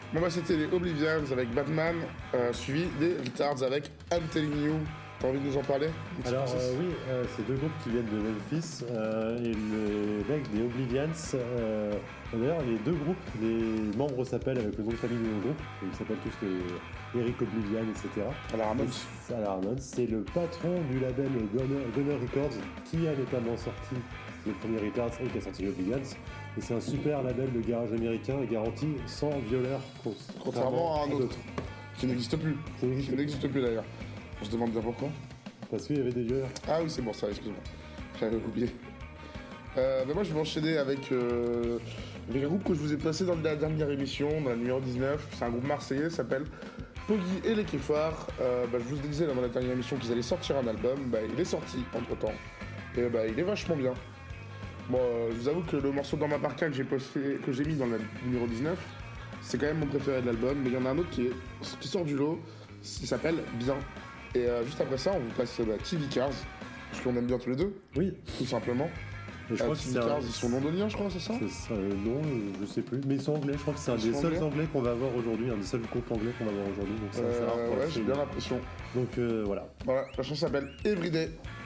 Bon bah c'était les Oblivions avec Batman, suivi des Retards avec I'm Telling You. T'as envie de nous en parler? Alors oui, c'est deux groupes qui viennent de Memphis et le mec des Oblivions. D'ailleurs, les deux groupes, les membres s'appellent avec le nom de famille du groupe. Ils s'appellent tous les Eric Oblivion, etc. Alors Ramones. C'est le patron du label Gunner Records qui a notamment sorti le premier Retards et qui a sorti les Oblivions. Et c'est un super label de garage américain garanti sans violeur, contrairement à un autre qui n'existe plus. Qui n'existe plus d'ailleurs. On se demande bien pourquoi. Parce qu'il y avait des violeurs. Ah oui, c'est bon ça, excuse-moi. J'avais oublié. Moi je vais enchaîner avec un groupe que je vous ai passé dans la dernière émission, dans la numéro 19. C'est un groupe marseillais, s'appelle Poggy et les Kéfars. Je vous disais dans la dernière émission qu'ils allaient sortir un album. Il est sorti entre temps. Et il est vachement bien. Bon, je vous avoue que le morceau Dans ma parka que j'ai mis dans la numéro 19, c'est quand même mon préféré de l'album. Mais il y en a un autre qui sort du lot, qui s'appelle Bien. Et juste après ça, on vous passe TV Cars, parce qu'on aime bien tous les deux. Oui. Tout simplement. Je crois que TV Cars, ils sont londoniens, je crois, c'est ça? Non, je sais plus. Mais ils sont anglais, je crois que c'est un des seuls anglais qu'on va avoir aujourd'hui, un des seuls groupes anglais qu'on va avoir aujourd'hui. Donc ouais, j'ai bien l'impression. Donc voilà. Voilà, la chanson s'appelle Everyday.